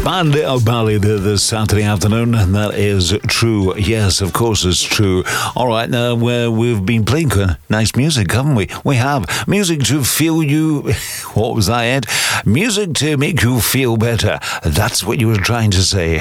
Band O'Bally this Saturday afternoon, and that is true. Yes, of course it's true. All right, now we've been playing nice music, haven't we? We have music to feel you. What was that, Ed? Music to make you feel better. That's what you were trying to say.